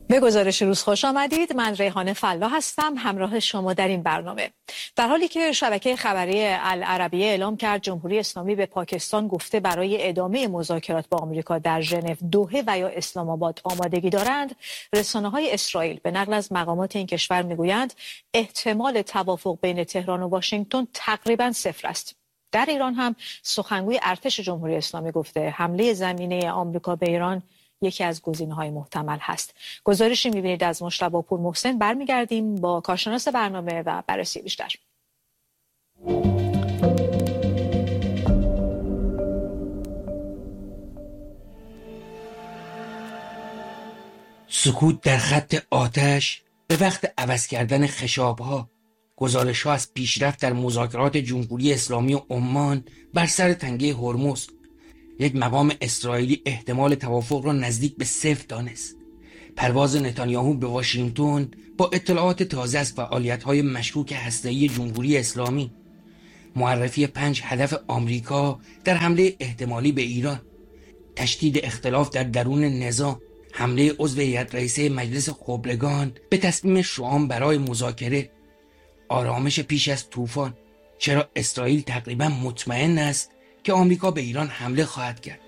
به گزارش روز خوش آمدید. من ریحانه فلا هستم همراه شما در این برنامه. در حالی که شبکه خبری العربیه اعلام کرد جمهوری اسلامی به پاکستان گفته برای ادامه مذاکرات با آمریکا در ژنو، دوحه و یا اسلام آباد آمادگی دارند، رسانه‌های اسرائیل به نقل از مقامات این کشور میگویند احتمال توافق بین تهران و واشنگتن تقریبا صفر است. در ایران هم سخنگوی ارتش جمهوری اسلامی گفته حمله زمینی آمریکا به ایران یکی از گزینه‌های محتمل هست. گزارشی می‌بینید از مجتبی پور محسن. برمیگردیم با کارشناس برنامه و بررسی بیشتر. سکوت در خط آتش به وقت عوض کردن خشاب‌ها. گزارش‌ها از پیشرفت در مذاکرات جمهوری اسلامی و عمان بر سر تنگه هرمز. یک مقام اسرائیلی احتمال توافق را نزدیک به صفر دانست. پرواز نتانیاهو به واشنگتن با اطلاعات تازه از فعالیت‌های مشکوک هسته‌ای جمهوری اسلامی. معرفی 5 هدف آمریکا در حمله احتمالی به ایران. تشدید اختلاف در درون نظام. حمله عضو هیئت رئیسه مجلس خبرگان به تصمیم شام برای مذاکره. آرامش پیش از طوفان. چرا اسرائیل تقریبا مطمئن است که آمریکا به ایران حمله خواهد کرد؟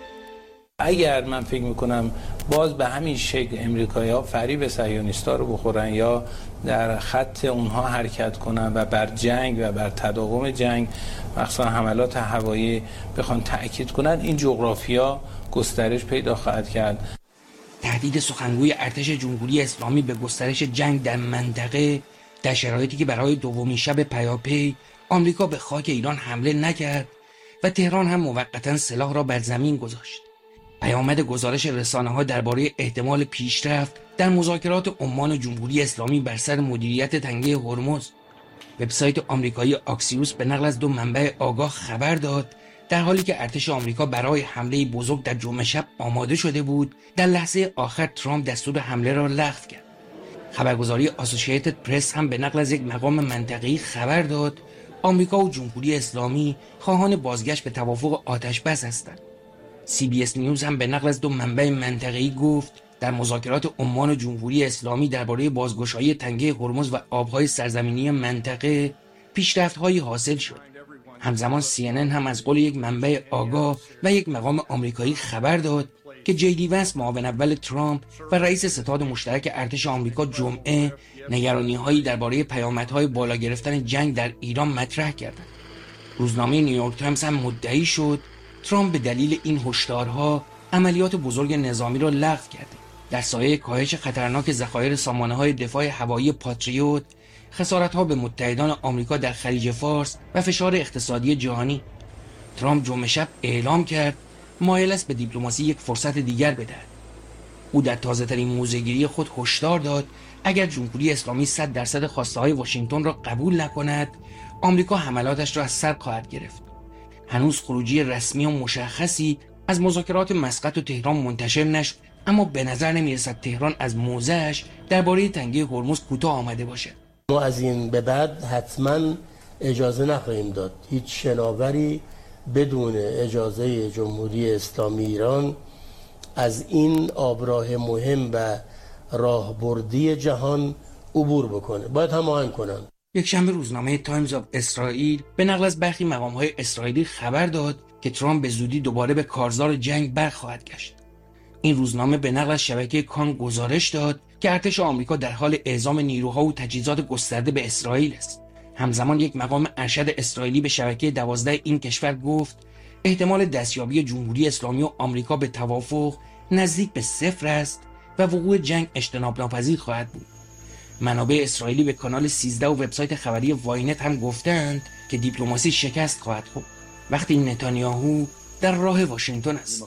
اگر من فکر میکنم باز به همین شکل امریکایی‌ها فریب صهیونیست‌ها رو بخورن یا در خط اونها حرکت کنن و بر جنگ و بر تداوم جنگ مخصوصا حملات هوایی بخوان تأکید کنن، این جغرافیا گسترش پیدا خواهد کرد. تهدید سخنگوی ارتش جمهوری اسلامی به گسترش جنگ در منطقه در شرایطی که برای دومین شب پیاپی آمریکا به خاک ایران حمله نکرد و تهران هم موقتا سلاح را بر زمین گذاشت. پیامد گزارش رسانه‌ها درباره احتمال پیشرفت در مذاکرات عمان و جمهوری اسلامی بر سر مدیریت تنگه هرمز. وبسایت آمریکایی آکسیوس به نقل از 2 منبع آگاه خبر داد در حالی که ارتش آمریکا برای حمله بزرگ در جمعه شب آماده شده بود، در لحظه آخر ترامپ دستور حمله را لغو کرد. خبرگزاری آسوسییتد پرس هم به نقل از یک مقام منطقه‌ای خبر داد آمریکا و جمهوری اسلامی خواهان بازگشت به توافق آتش‌بس هستند. CBS نیوز هم به نقل از 2 منبع منطقه‌ای گفت در مذاکرات عمان و جمهوری اسلامی درباره بازگشایی تنگه هرمز و آبهای سرزمینی منطقه پیشرفت‌هایی حاصل شد. همزمان CNN هم از قول یک منبع آگاه و یک مقام آمریکایی خبر داد که JD وانس معاون اول ترامپ و رئیس ستاد مشترک ارتش آمریکا جمعه نگرانی‌هایی درباره پیامدهای بالا گرفتن جنگ در ایران مطرح کردند. روزنامه نیویورک تایمز هم مدعی شد ترامپ به دلیل این هشدارها عملیات بزرگ نظامی را لغو کرده. در سایه کاهش خطرناک ذخایر سامانه‌های دفاع هوایی پاتریوت، خسارت‌ها به متحدان آمریکا در خلیج فارس و فشار اقتصادی جهانی، ترامپ جمعه شب اعلام کرد مایل است به دیپلماسی یک فرصت دیگر بدهد. او در تازه‌ترین موضع‌گیری خود هشدار داد اگر جمهوری اسلامی 100% خواسته‌های واشنگتن را قبول نکند، آمریکا حملاتش را از سر خواهد گرفت. هنوز خروجی رسمی و مشخصی از مذاکرات مسقط و تهران منتشر نشد، اما به نظر نمی‌رسد تهران از موضعش درباره تنگه هرمز کوتاه آمده باشد. ما از این به بعد حتما اجازه نخواهیم داد هیچ شناوری بدون اجازه جمهوری اسلامی ایران از این آبراه مهم و راهبردی جهان عبور بکنه. باید هماهنگ کنن. یکشنبه روزنامه تایمز آف اسرائیل به نقل از برخی مقام‌های اسرائیلی خبر داد که ترامپ به زودی دوباره به کارزار جنگ برخواهد گشت. این روزنامه به نقل از شبکه کان گزارش داد که ارتش آمریکا در حال اعزام نیروها و تجهیزات گسترده به اسرائیل است. همزمان یک مقام ارشد اسرائیلی به شبکه 12 این کشور گفت احتمال دستیابی جمهوری اسلامی و آمریکا به توافق نزدیک به صفر است و وقوع جنگ اجتناب ناپذیر خواهد بود. منابع اسرائیلی به کانال 13 و وبسایت خبری واینت هم گفتند که دیپلماسی شکست خواهد خورد وقتی نتانیاهو در راه واشنگتن است.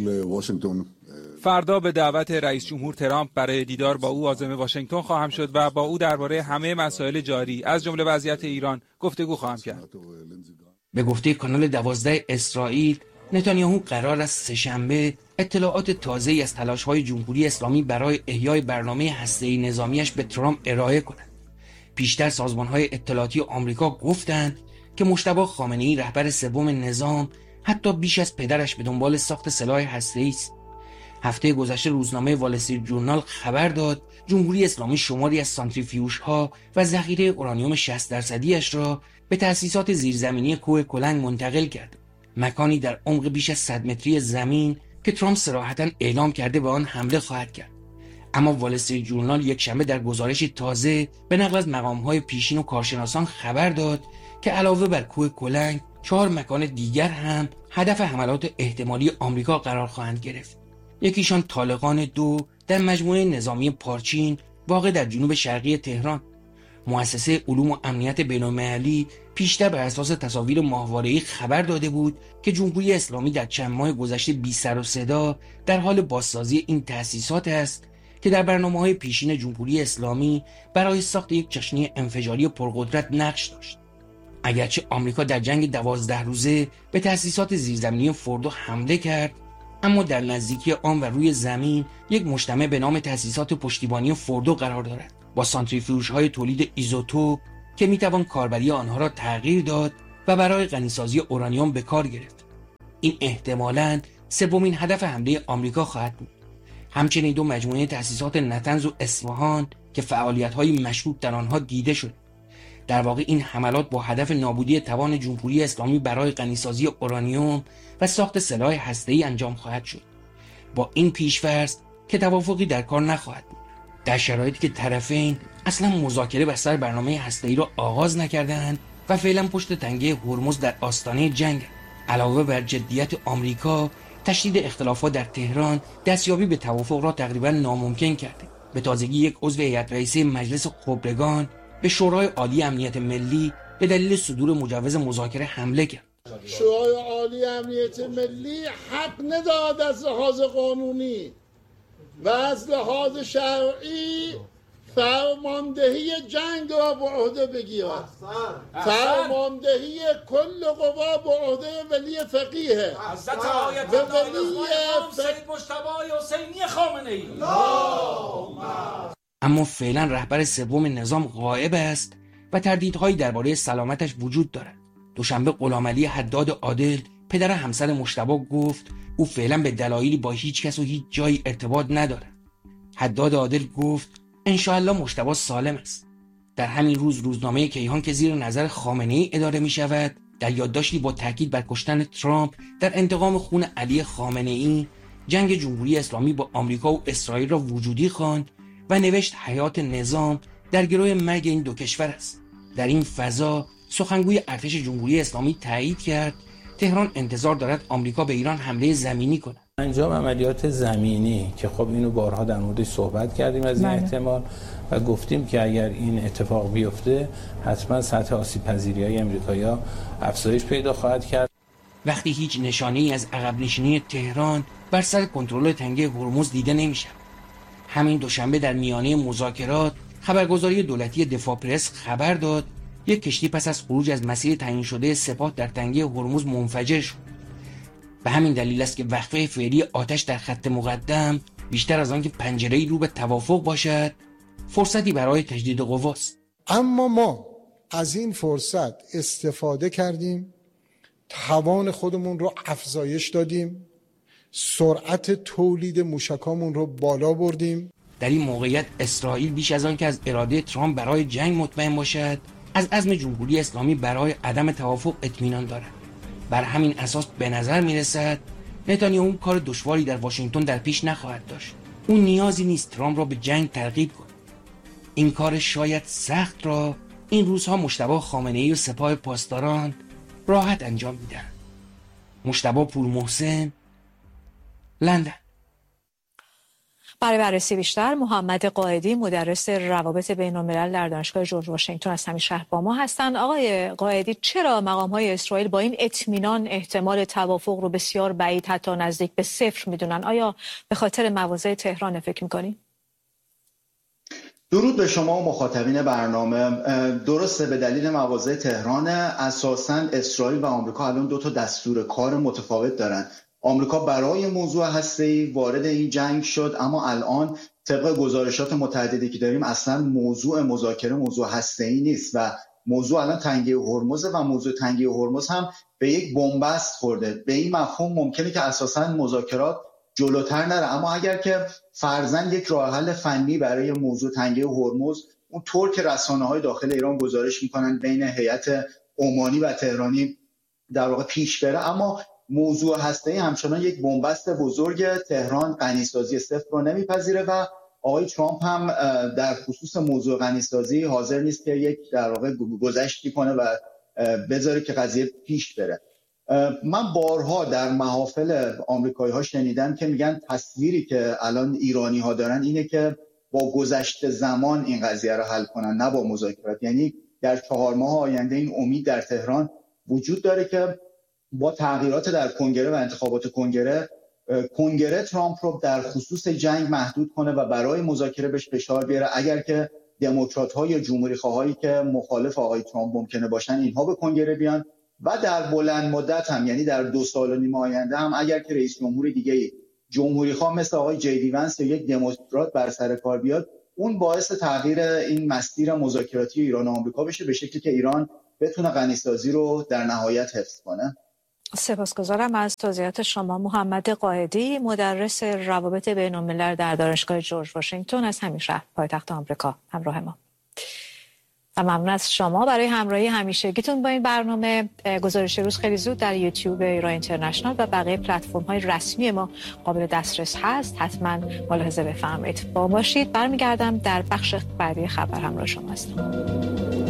فردا به دعوت رئیس جمهور ترامپ برای دیدار با او عازم واشنگتن خواهم شد و با او درباره همه مسائل جاری از جمله وضعیت ایران گفتگو خواهم کرد. به گفته کانال 12 اسرائیل، نتانیاهو قرار است سه‌شنبه اطلاعات تازه‌ای از تلاش‌های جمهوری اسلامی برای احیای برنامه هسته‌ای نظامیش به ترامپ ارائه کند. پیشتر سازمان‌های اطلاعاتی آمریکا گفتند که مجتبی خامنه‌ای رهبر سوم نظام حتی بیش از پدرش به دنبال ساخت سلاح هسته‌ای است. هفته گذشته روزنامه وال استریت جورنال خبر داد جمهوری اسلامی شماری از سانتریفیوژها و ذخیره اورانیوم 60% را به تأسیسات زیرزمینی کوه کلنگ منتقل کرد. مکانی در عمق بیش از 100 متری زمین که ترامپ صراحتاً اعلام کرده به آن حمله خواهد کرد. اما وال استریت جورنال یک شنبه در گزارشی تازه به نقل از مقام‌های پیشین و کارشناسان خبر داد که علاوه بر کوه کلنگ 4 مکان دیگر هم هدف حملات احتمالی آمریکا قرار خواهند گرفت. یکیشان طالقان 2 در مجموعه نظامی پارچین واقع در جنوب شرقی تهران. مؤسسه علوم و امنیت بین‌المللی پیشتر بر اساس تصاویر ماهواره‌ای خبر داده بود که جمهوری اسلامی در چند ماه گذشته بی سر و صدا در حال بازسازی این تأسیسات است که در برنامه‌های پیشین جمهوری اسلامی برای ساخت یک چاشنی انفجاری پرقدرت نقش داشت. اگرچه آمریکا در جنگ 12 روزه به تأسیسات زیرزمینی فوردو حمله کرد، اما در نزدیکی آن و روی زمین یک مجتمع به نام تأسیسات پشتیبانی فوردو قرار دارد با سانتریفیوژهای تولید ایزوتوپ که میتوان کاربری آنها را تغییر داد و برای غنیسازی اورانیوم به کار گرفت. این احتمالاً سومین هدف حمله آمریکا خواهد بود. همچنین 2 مجموعه تأسیسات نطنز و اصفهان که فعالیت‌های مشکوک در آنها دیده شد. در واقع این حملات با هدف نابودی توان جمهوری اسلامی برای غنیسازی اورانیوم و ساخت سلاح هسته‌ای انجام خواهد شد. با این پیش‌فرض که توافقی در کار نخواهد بود، در شرایطی که طرفین اصلا مذاکره بر سر برنامه هسته‌ای را آغاز نکرده‌اند و فعلا پشت تنگه هرمز در آستانه جنگ. علاوه بر جدیت آمریکا، تشدید اختلافات در تهران دستیابی به توافق را تقریبا ناممکن کرده. به تازگی یک عضو هیئت رئیسه مجلس خبرگان به شورای عالی امنیت ملی به دلیل صدور مجوز مذاکره حمله کرد. شورای عالی امنیت ملی حق نداد از لحاظ قانونی و از لحاظ شرعی فرماندهی جنگ را به عهده بگیرد. فرماندهی کل قوا به عهده ولی فقیه و ولی سید مجتبی حسینی خامنه‌ای. اما فعلا رهبر سوم نظام غائب است و تردیدهایی درباره سلامتش وجود دارد. دوشنبه غلامعلی حداد عادل پدر همسر مجتبی گفت او فعلا به دلایلی با هیچ کس و هیچ جایی ارتباط ندارد. حداد عادل گفت انشاءالله مجتبی سالم است. در همین روز روزنامه کیهان که زیر نظر خامنه‌ای اداره می شود در یادداشتی با تاکید بر کشتن ترامپ در انتقام خون علی خامنه‌ای جنگ جمهوری اسلامی با آمریکا و اسرائیل را وجودی خواند و نوشت حیات نظام در گروه مرگ این 2 کشور است. در این فضا سخنگوی ارتش جمهوری اسلامی تایید کرد تهران انتظار دارد آمریکا به ایران حمله زمینی کند. انجام عملیات زمینی که خب اینو بارها در موردش صحبت کردیم از این احتمال و گفتیم که اگر این اتفاق بیفته حتما سطح آسیب پذیری‌های آمریکایی‌ها افزایش پیدا خواهد کرد. وقتی هیچ نشانه‌ای از عقب نشینی تهران بر سر کنترل تنگه هرمز دیده نمی‌شود. همین دوشنبه در میانه مذاکرات خبرگزاری دولتی دفاع پرس خبر داد یک کشتی پس از خروج از مسیر تعیین شده سپاه در تنگه هرمز منفجر شد. به همین دلیل است که وقفه فعلی آتش در خط مقدم بیشتر از آن که پنجره‌ای رو به توافق باشد فرصتی برای تجدید قواست. اما ما از این فرصت استفاده کردیم، توان خودمون رو افزایش دادیم، سرعت تولید موشکامون رو بالا بردیم. در این موقعیت اسرائیل بیش از آن که از اراده ترامپ برای جنگ مطمئن باشد از عزم جمهوری اسلامی برای عدم توافق اطمینان دارد. بر همین اساس به نظر میرسد نتانیاهو کار دشواری در واشنگتن در پیش نخواهد داشت. اون نیازی نیست ترامپ را به جنگ ترغیب کند. این کار شاید سخت را این روزها مجتبی خامنه‌ای و سپاه پاسداران راحت انجام میدن. مجتبی پورمحسن، لندن. برای بررسی بیشتر محمد قائدی مدرس روابط بین‌الملل در دانشگاه جورج واشنگتن از همین شهر با ما هستند. آقای قائدی، چرا مقام‌های اسرائیل با این اطمینان احتمال توافق رو بسیار بعید حتی نزدیک به 0 میدونن؟ آیا به خاطر مواضع تهران فکر می‌کنی؟ درود به شما و مخاطبین برنامه. درسته، به دلیل مواضع تهران. اساساً اسرائیل و آمریکا الان 2 تا دستور کار متفاوت دارن. آمریکا برای موضوع هسته‌ای وارد این جنگ شد، اما الان طبق گزارشات متعددی که داریم اصلا موضوع مذاکره موضوع هسته‌ای نیست و موضوع الان تنگه هرمز و موضوع تنگه هرمز هم به یک بنبست خورده. به این مفهوم ممکنه که اساسا مذاکرات جلوتر نره. اما اگر که فرضاً یک راه حل فنی برای موضوع تنگه هرمز اونطور که رسانه‌های داخل ایران گزارش میکنن بین هیئت عمانی و تهرانی در واقع پیش بره، اما موضوع هسته‌ای همچنان یک بنبست بزرگ. تهران غنیسازی صفر رو نمیپذیره و آقای ترامپ هم در خصوص موضوع غنیسازی حاضر نیست که یک در واقع گذشتی کنه و بذاره که قضیه پیش بره. من بارها در محافل آمریکایی‌ها شنیدم که میگن تصویری که الان ایرانی‌ها دارن اینه که با گذشت زمان این قضیه رو حل کنن، نه با مذاکرات. یعنی در 4 ماه آینده این امید در تهران وجود داره که با تغییرات در کنگره و انتخابات کنگره ترامپ رو در خصوص جنگ محدود کنه و برای مذاکره بهش فشار بیاره. اگر که دموکرات‌ها یا جمهوری‌خواهایی که مخالف آقای ترامپ ممکنه باشن اینها به کنگره بیان و در بلند مدت هم، یعنی در 2 سال و نیم آینده هم، اگر که رئیس جمهور دیگه‌ای جمهوری‌خواه مثل آقای جی دی ونس یا یک دموکرات بر سر کار بیاد، اون باعث تغییر این مسیر مذاکراتی ایران و آمریکا بشه به شکلی که ایران بتونه غنیسازی رو در نهایت حفظ کنه. سپاسگزارم از توضیحات شما. محمد قائدی، مدرس روابط بین‌الملل در دانشگاه جورج واشنگتن از همین شهر پایتخت آمریکا همراه ما. و ممنون از شما برای همراهی همیشگیتون با این برنامه. گزارش روز خیلی زود در یوتیوب ایران اینترنشنال و بقیه پلتفرم‌های رسمی ما قابل دسترس هست. حتما ملاحظه بفرمایید. با ما باشید. برمیگردم در بخش بعدی خبر همراه شما هستم.